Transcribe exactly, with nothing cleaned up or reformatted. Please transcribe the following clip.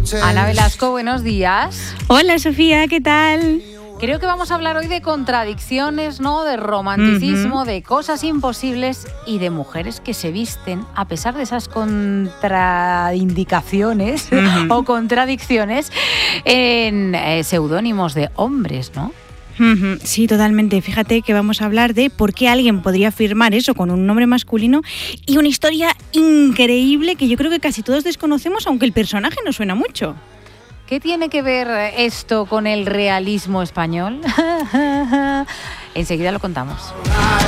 Ana Velasco, buenos días. Hola Sofía, ¿qué tal? Creo que vamos a hablar hoy de contradicciones, ¿no? De romanticismo, uh-huh. de cosas imposibles y de mujeres que se visten a pesar de esas contraindicaciones uh-huh. o contradicciones en eh, seudónimos de hombres, ¿no? Sí, totalmente. Fíjate que vamos a hablar de por qué alguien podría firmar eso con un nombre masculino y una historia increíble que yo creo que casi todos desconocemos, aunque el personaje nos suena mucho. ¿Qué tiene que ver esto con el realismo español? Enseguida lo contamos.